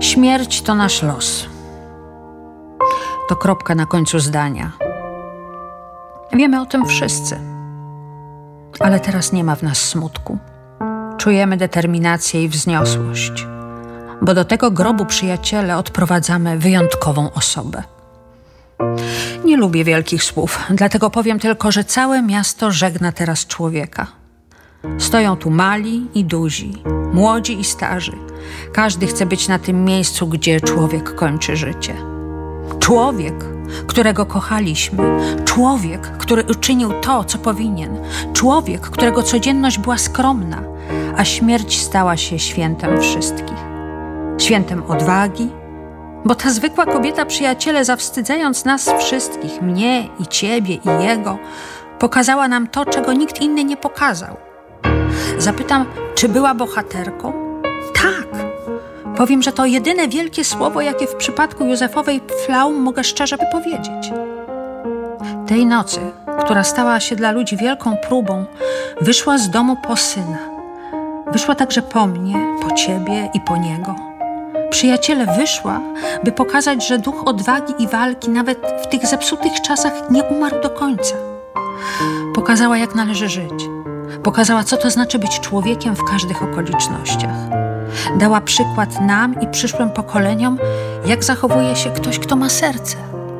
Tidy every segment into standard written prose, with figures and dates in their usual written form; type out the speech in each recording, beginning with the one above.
Śmierć to nasz los. To kropka na końcu zdania. Wiemy o tym wszyscy. Ale teraz nie ma w nas smutku. Czujemy determinację i wzniosłość. Bo do tego grobu, przyjaciele, odprowadzamy wyjątkową osobę. Nie lubię wielkich słów, dlatego powiem tylko, że całe miasto żegna teraz człowieka. Stoją tu mali i duzi, młodzi i starzy. Każdy chce być na tym miejscu, gdzie człowiek kończy życie. Człowiek, którego kochaliśmy. Człowiek, który uczynił to, co powinien. Człowiek, którego codzienność była skromna, a śmierć stała się świętem wszystkich. Świętem odwagi, bo ta zwykła kobieta, przyjaciele, zawstydzając nas wszystkich, mnie i ciebie i jego, pokazała nam to, czego nikt inny nie pokazał. Zapytam, czy była bohaterką? Tak. Powiem, że to jedyne wielkie słowo, jakie w przypadku Józefowej Pflaum mogę szczerze wypowiedzieć. Tej nocy, która stała się dla ludzi wielką próbą, wyszła z domu po syna. Wyszła także po mnie, po ciebie i po niego. Przyjaciele, wyszła, by pokazać, że duch odwagi i walki nawet w tych zepsutych czasach nie umarł do końca. Pokazała, jak należy żyć. Pokazała, co to znaczy być człowiekiem w każdych okolicznościach. Dała przykład nam i przyszłym pokoleniom, jak zachowuje się ktoś, kto ma serce.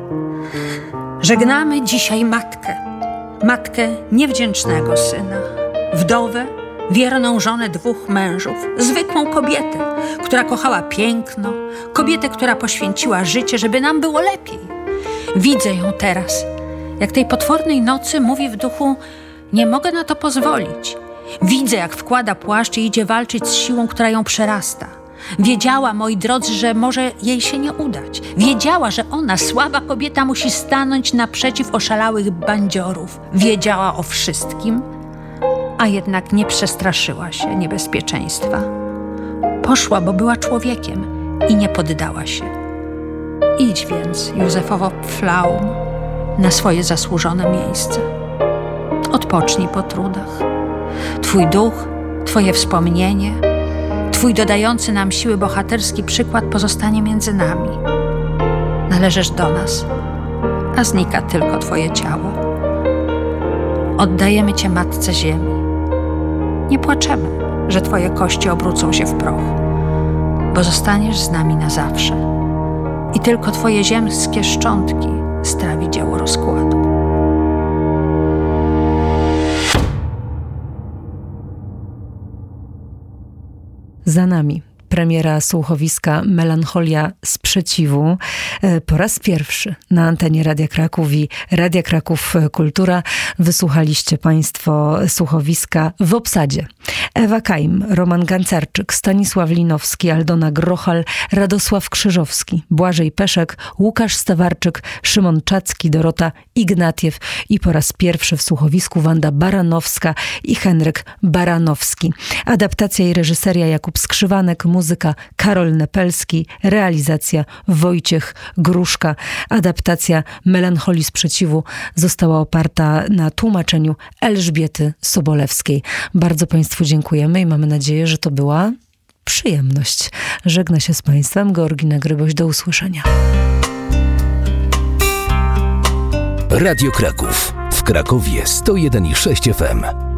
Żegnamy dzisiaj matkę. Matkę niewdzięcznego syna. Wdowę, wierną żonę 2 mężów. Zwykłą kobietę, która kochała piękno. Kobietę, która poświęciła życie, żeby nam było lepiej. Widzę ją teraz, jak tej potwornej nocy mówi w duchu: nie mogę na to pozwolić. Widzę, jak wkłada płaszcz i idzie walczyć z siłą, która ją przerasta. Wiedziała, moi drodzy, że może jej się nie udać. Wiedziała, że ona, słaba kobieta, musi stanąć naprzeciw oszalałych bandziorów. Wiedziała o wszystkim, a jednak nie przestraszyła się niebezpieczeństwa. Poszła, bo była człowiekiem i nie poddała się. Idź więc, Józefowo Pflaum, na swoje zasłużone miejsce. Odpocznij po trudach. Twój duch, twoje wspomnienie, twój dodający nam siły bohaterski przykład pozostanie między nami. Należysz do nas, a znika tylko twoje ciało. Oddajemy cię Matce Ziemi. Nie płaczemy, że twoje kości obrócą się w proch, bo zostaniesz z nami na zawsze i tylko twoje ziemskie szczątki strawi dzieło rozkładu. Za nami premiera słuchowiska Melancholia Sprzeciwu. Po raz pierwszy na antenie Radia Kraków i Radia Kraków Kultura wysłuchaliście państwo słuchowiska w obsadzie. Ewa Kajm, Roman Gancarczyk, Stanisław Linowski, Aldona Grochal, Radosław Krzyżowski, Błażej Peszek, Łukasz Stawarczyk, Szymon Czacki, Dorota Ignatiew i po raz pierwszy w słuchowisku Wanda Baranowska i Henryk Baranowski. Adaptacja i reżyseria Jakub Skrzywanek, muzyka Karol Nepelski, realizacja Wojciech Gruszka. Adaptacja Melancholii Sprzeciwu została oparta na tłumaczeniu Elżbiety Sobolewskiej. Bardzo państwu dziękujemy i mamy nadzieję, że to była przyjemność. Żegna się z państwem Georgina Gryboś. Do usłyszenia. Radio Kraków. W Krakowie 101,6 FM.